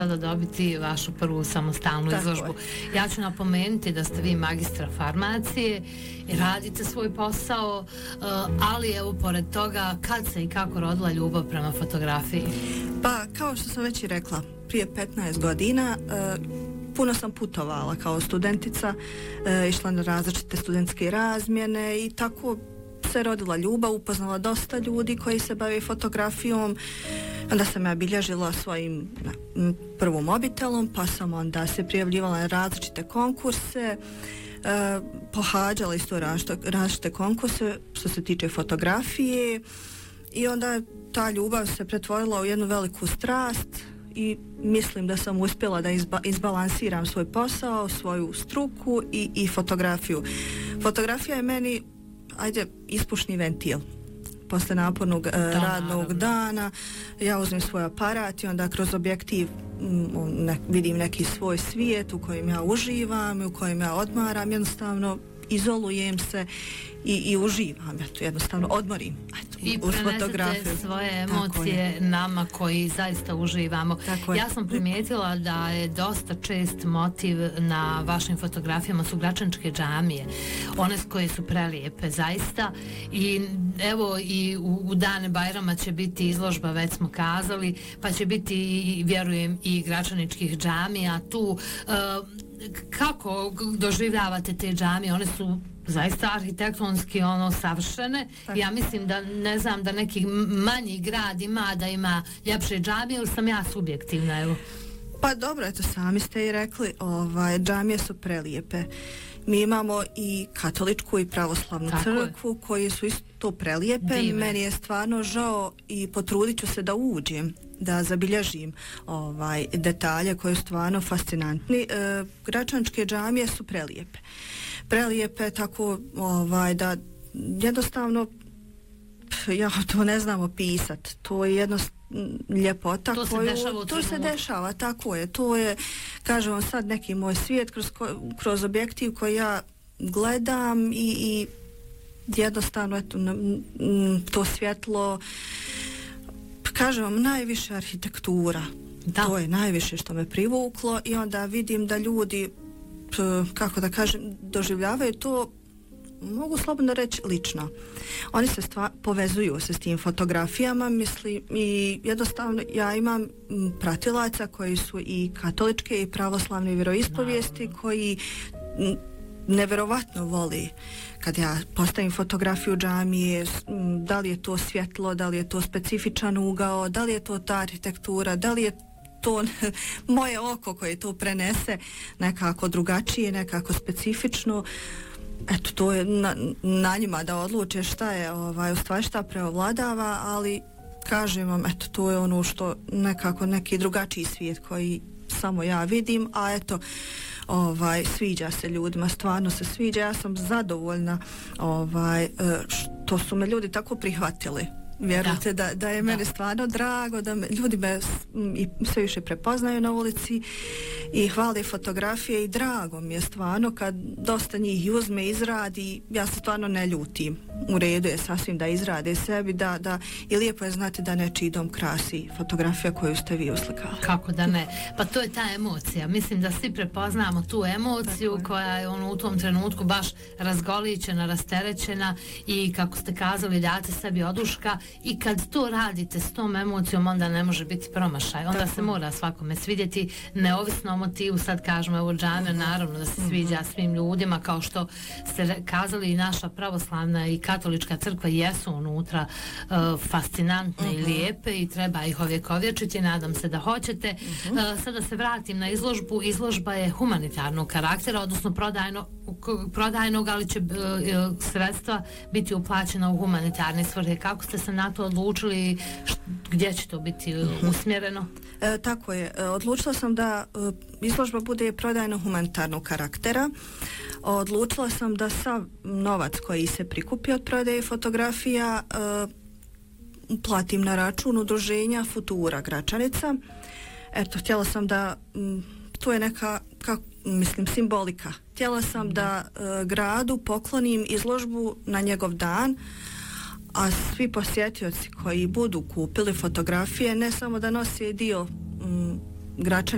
sada dobiti vašu prvu samostalnu izložbu. Ja ću napomenuti da ste vi magistra farmacije i radite svoj posao, ali evo pored toga, kad se i kako rodila ljubav prema fotografiji? Pa, kao što sam već i rekla, prije 15 godina puno sam putovala kao studentica, išla na različite studentske razmjene i tako se rodila ljubav, upoznala dosta ljudi koji se bave fotografijom. Onda sam ja bilježila svojim prvom mobitelom, pa sam onda se prijavljivala na različite konkurse, pohađala isto različite konkurse što se tiče fotografije i onda ta ljubav se pretvorila u jednu veliku strast i mislim da sam uspjela da izbalansiram svoj posao, svoju struku i fotografiju. Fotografija je meni, ispušni ventil. Posle napornog radnog dana ja uzmem svoj aparat i onda kroz objektiv vidim neki svoj svijet u kojem ja uživam, u kojem ja odmaram, jednostavno izolujem se i uživam, jednostavno odmorim i prenesete svoje emocije nama koji zaista uživamo. Ja sam primijetila da je dosta čest motiv na vašim fotografijama su gračaničke džamije, one koje su prelijepe zaista i evo i u dane Bajrama će biti izložba, već smo kazali, pa će biti vjerujem i gračaničkih džamija tu. Kako doživljavate te džamije? One su zaista arhitektonski savršene. Ja mislim da ne znam da neki manji grad ima da ima ljepše džamije, ili sam ja subjektivna, evo? Pa dobro, eto sami ste i rekli, džamije su prelijepe. Mi imamo i katoličku i pravoslavnu crkvu koji su isto prelijepe. Divne. Meni je stvarno žao i potrudit ću se da uđem, da zabilježim detalje koji su stvarno fascinantni. Gračaničke džamije su prelijepe. Prelijepe tako da jednostavno ja to ne znam opisat. To je jednostavno ljepota to se dešava, tako je. To je, kažem vam sad, neki moj svijet kroz objektiv koji ja gledam i jednostavno eto, to svjetlo, kažem vam, najviše arhitektura. To je najviše što me privuklo i onda vidim da ljudi, kako da kažem, doživljavaju to, mogu slobodno reći, lično. Oni se povezuju se s tim fotografijama, mislim, i jednostavno ja imam pratilaca koji su i katoličke i pravoslavne vjeroispovijesti koji neverovatno voli kad ja postavim fotografiju džamije, da li je to svjetlo, da li je to specifičan ugao, da li je to ta arhitektura, da li je to moje oko koje to prenese nekako drugačije, nekako specifično. Eto, to je na njima da odluče šta je u stvari šta preovladava, ali kažem vam, eto, to je ono što nekako neki drugačiji svijet koji samo ja vidim, a eto, sviđa se ljudima, stvarno se sviđa. Ja sam zadovoljna što su me ljudi tako prihvatili. Vjerujte da je meni stvarno drago, da ljudi me sve više prepoznaju na ulici i hvale fotografije i drago mi je stvarno kad dosta njih uzme, izradi, ja se stvarno ne ljutim. U redu je sasvim da izrade sebi, i lijepo je znati da nečiji dom krasi fotografija koju ste vi uslikali. Kako da ne? Pa to je ta emocija. Mislim da svi prepoznamo tu emociju koja je u tom trenutku baš razgoličena, rasterećena i kako ste kazali, date sebi oduška. I kad to radite s tom emocijom, onda ne može biti promašaj. Onda se mora svakome svidjeti, neovisno o motivu. Sad kažemo, evo džamija, naravno da se sviđa svim ljudima, kao što ste kazali, i naša pravoslavna i katolička crkva jesu unutra fascinantne i lijepe i treba ih ovjekovječiti, nadam se da hoćete. Sada se vratim na izložbu. Izložba je humanitarnog karaktera, odnosno prodajnog, ali će sredstva biti uplaćena u humanitarne svrhe. Kako ste se na to odlučili, gdje će to biti usmjereno? Tako je, odlučila sam da izložba bude prodajno humanitarnog karaktera. Odlučila sam da sav novac koji se prikupi od prodaje fotografija platim na račun udruženja Futura Gračanica. Eto, htjela sam da to je neka, simbolika. Htjela sam da gradu poklonim izložbu na njegov dan, a svi posjetioci koji budu kupili fotografije ne samo da nose dio Gračanice